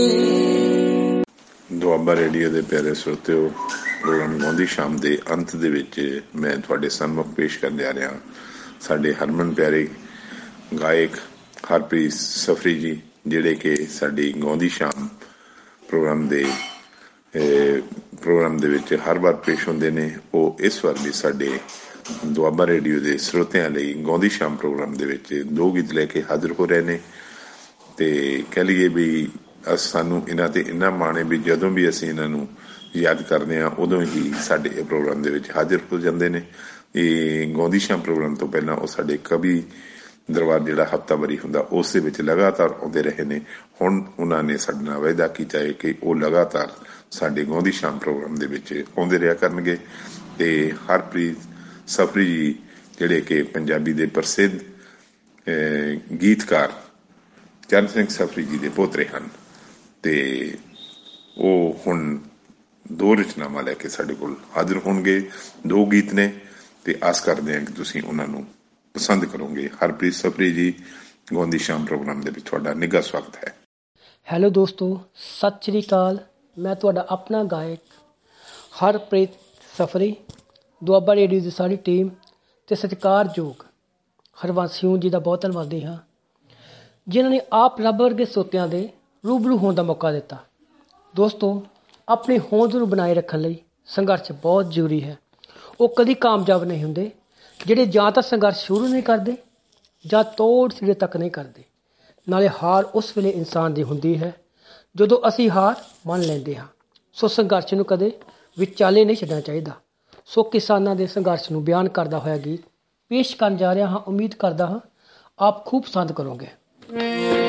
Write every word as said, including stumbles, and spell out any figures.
Doaba radio ਦੇ ਪਿਆਰੇ ਸਰੋਤਿਓ, programme ਗਾਉਂਦੀ ਸ਼ਾਮ ਦੇ ਅੰਤ ਦੇ ਵਿੱਚ ਮੈਂ ਤੁਹਾਡੇ ਸਨਮੁਖ ਪੇਸ਼ ਕਰਨ ਜਾ ਰਿਹਾ ਸਾਡੇ ਹਰਮਨ ਪਿਆਰੇ ਗਾਇਕ ਹਰਪ੍ਰੀਤ ਸਫਰੀ ਜੀ, ਜਿਹੜੇ ਕਿ ਸਾਡੀ ਗਾਉਂਦੀ ਸ਼ਾਮ ਪ੍ਰੋਗਰਾਮ ਦੇ ਪ੍ਰੋਗਰਾਮ ਦੇ ਵਿੱਚ ਹਰ ਵਾਰ ਪੇਸ਼ ਹੁੰਦੇ ਨੇ। ਉਹ ਇਸ ਵਾਰ ਵੀ ਸਾਡੇ ਦੁਆਬਾ ਰੇਡੀਓ ਦੇ ਸਰੋਤਿਆਂ ਲਈ ਗਾਉਂਦੀ ਸ਼ਾਮ ਪ੍ਰੋਗਰਾਮ ਦੇ ਵਿੱਚ ਦੋ ਗੀਤ ਲੈ ਕੇ ਹਾਜ਼ਰ ਹੋ ਰਹੇ ਨੇ। ਅਤੇ ਕਹਿ ਲਈਏ ਵੀ ਸਾਨੂੰ ਇਹਨਾਂ 'ਤੇ ਇੰਨਾ ਮਾਣ ਹੈ ਵੀ ਜਦੋਂ ਵੀ ਅਸੀਂ ਇਹਨਾਂ ਨੂੰ ਯਾਦ ਕਰਦੇ ਹਾਂ ਉਦੋਂ ਹੀ ਸਾਡੇ ਇਹ ਪ੍ਰੋਗਰਾਮ ਦੇ ਵਿੱਚ ਹਾਜ਼ਰ ਹੋ ਜਾਂਦੇ ਨੇ। ਇਹ ਗਾਉਂਦੀ ਸ਼ਾਮ ਪ੍ਰੋਗਰਾਮ ਤੋਂ ਪਹਿਲਾਂ ਉਹ ਸਾਡੇ ਕਵੀ ਦਰਬਾਰ ਜਿਹੜਾ ਹਫ਼ਤਾਵਾਰੀ ਹੁੰਦਾ ਉਸ ਦੇ ਵਿੱਚ ਲਗਾਤਾਰ ਆਉਂਦੇ ਰਹੇ ਨੇ। ਹੁਣ ਉਹਨਾਂ ਨੇ ਸਾਡੇ ਨਾਲ ਵਾਅਦਾ ਕੀਤਾ ਹੈ ਕਿ ਉਹ ਲਗਾਤਾਰ ਸਾਡੇ ਗਾਉਂਦੀ ਸ਼ਾਮ ਪ੍ਰੋਗਰਾਮ ਦੇ ਵਿੱਚ ਆਉਂਦੇ ਰਿਹਾ ਕਰਨਗੇ। ਅਤੇ ਹਰਪ੍ਰੀਤ ਸਫਰੀ ਜੀ ਜਿਹੜੇ ਕਿ ਪੰਜਾਬੀ ਦੇ ਪ੍ਰਸਿੱਧ ਗੀਤਕਾਰ ਚਰਨ ਸਿੰਘ ਸਫਰੀ ਜੀ ਦੇ ਪੋਤਰੇ ਹਨ, ਅਤੇ ਉਹ ਹੁਣ ਦੋ ਰਚਨਾਵਾਂ ਲੈ ਕੇ ਸਾਡੇ ਕੋਲ ਹਾਜ਼ਰ ਹੋਣਗੇ। ਦੋ ਗੀਤ ਨੇ ਅਤੇ ਆਸ ਕਰਦੇ ਹਾਂ ਕਿ ਤੁਸੀਂ ਉਹਨਾਂ ਨੂੰ ਪਸੰਦ ਕਰੋਗੇ। ਹਰਪ੍ਰੀਤ ਸਫਰੀ ਜੀ, ਗਾਉਂਦੀ ਸ਼ਾਮ ਪ੍ਰੋਗਰਾਮ ਦੇ ਵਿੱਚ ਤੁਹਾਡਾ ਨਿੱਘਾ ਸਵਾਗਤ ਹੈ। ਹੈਲੋ ਦੋਸਤੋ, ਸਤਿ ਸ਼੍ਰੀ ਅਕਾਲ। ਮੈਂ ਤੁਹਾਡਾ ਆਪਣਾ ਗਾਇਕ ਹਰਪ੍ਰੀਤ ਸਫਰੀ, ਦੁਆਬਾ ਰੇਡੀਓ ਦੀ ਸਾਰੀ ਟੀਮ ਅਤੇ ਸਤਿਕਾਰਯੋਗ ਹਰਬੰਸ ਸਿੰਘ ਜੀ ਦਾ ਬਹੁਤ ਧੰਨਵਾਦੀ ਹਾਂ, ਜਿਨ੍ਹਾਂ ਨੇ ਆਪ ਰੱਬ ਵਰਗੇ ਸਰੋਤਿਆਂ ਦੇ ਰੂਬਰੂ ਹੋਣ ਦਾ ਮੌਕਾ ਦਿੱਤਾ। ਦੋਸਤੋ, ਆਪਣੀ ਹੋਂਦ ਨੂੰ ਬਣਾਏ ਰੱਖਣ ਲਈ ਸੰਘਰਸ਼ ਬਹੁਤ ਜ਼ਰੂਰੀ ਹੈ। ਉਹ ਕਦੀ ਕਾਮਯਾਬ ਨਹੀਂ ਹੁੰਦੇ ਜਿਹੜੇ ਜਾਂ ਤਾਂ ਸੰਘਰਸ਼ ਸ਼ੁਰੂ ਨਹੀਂ ਕਰਦੇ ਜਾਂ ਤੋੜ ਸਿਰੇ ਤੱਕ ਨਹੀਂ ਕਰਦੇ। ਨਾਲੇ ਹਾਰ ਉਸ ਵੇਲੇ ਇਨਸਾਨ ਦੀ ਹੁੰਦੀ ਹੈ ਜਦੋਂ ਅਸੀਂ ਹਾਰ ਮੰਨ ਲੈਂਦੇ ਹਾਂ। ਸੋ ਸੰਘਰਸ਼ ਨੂੰ ਕਦੇ ਵਿਚਾਲੇ ਨਹੀਂ ਛੱਡਣਾ ਚਾਹੀਦਾ। ਸੋ ਕਿਸਾਨਾਂ ਦੇ ਸੰਘਰਸ਼ ਨੂੰ ਬਿਆਨ ਕਰਦਾ ਹੋਇਆ ਗੀਤ ਪੇਸ਼ ਕਰਨ ਜਾ ਰਿਹਾ ਹਾਂ। ਉਮੀਦ ਕਰਦਾ ਹਾਂ ਆਪ ਖੂਬ ਪਸੰਦ ਕਰੋਗੇ।